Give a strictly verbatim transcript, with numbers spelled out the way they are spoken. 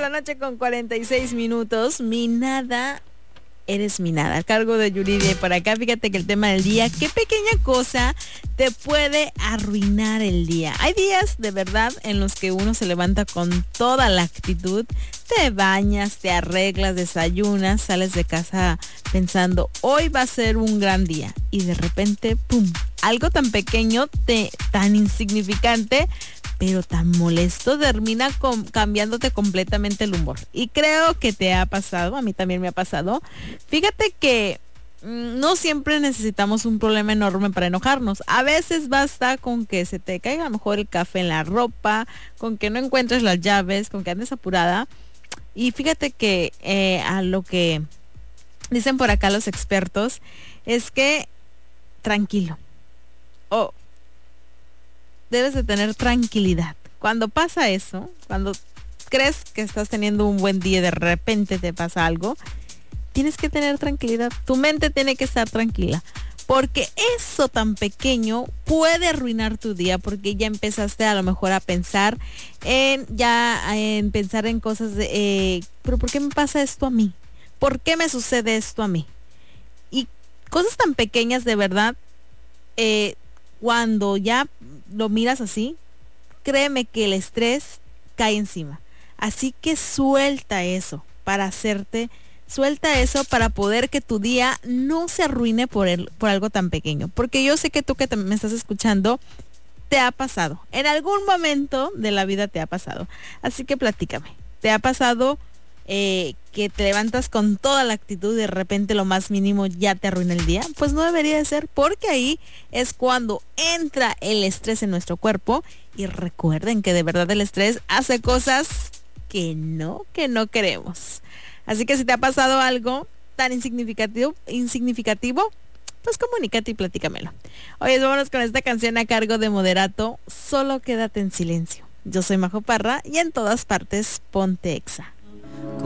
la noche con cuarenta y seis minutos. Mi nada, eres mi nada. A cargo de Yuridia por acá. Fíjate que el tema del día, qué pequeña cosa te puede arruinar el día. Hay días de verdad en los que uno se levanta con toda la actitud, te bañas, te arreglas, desayunas, sales de casa pensando, hoy va a ser un gran día. Y de repente, ¡pum! Algo tan pequeño, te, tan insignificante, pero tan molesto, termina com- cambiándote completamente el humor. Y creo que te ha pasado, a mí también me ha pasado. Fíjate que mmm, no siempre necesitamos un problema enorme para enojarnos. A veces basta con que se te caiga a lo mejor el café en la ropa, con que no encuentres las llaves, con que andes apurada. Y fíjate que eh, a lo que dicen por acá los expertos es que tranquilo. O oh, debes de tener tranquilidad. Cuando pasa eso, cuando crees que estás teniendo un buen día y de repente te pasa algo, tienes que tener tranquilidad. Tu mente tiene que estar tranquila. Porque eso tan pequeño puede arruinar tu día, porque ya empezaste a lo mejor a pensar en, ya en pensar en cosas de, eh, pero ¿por qué me pasa esto a mí? ¿Por qué me sucede esto a mí? Y cosas tan pequeñas de verdad, eh, cuando ya lo miras así, créeme que el estrés cae encima. Así que suelta eso para hacerte, suelta eso para poder que tu día no se arruine por, el, por algo tan pequeño. Porque yo sé que tú que te, me estás escuchando, te ha pasado. En algún momento de la vida te ha pasado. Así que platícame. ¿Te ha pasado eh, que te levantas con toda la actitud y de repente lo más mínimo ya te arruina el día? Pues no debería de ser, porque ahí es cuando entra el estrés en nuestro cuerpo. Y recuerden que de verdad el estrés hace cosas que no, que no queremos. Así que si te ha pasado algo tan insignificativo, insignificativo, pues comunícate y platícamelo. Oye, vámonos con esta canción a cargo de Moderato, Solo quédate en silencio. Yo soy Majo Parra y en todas partes ponte Exa.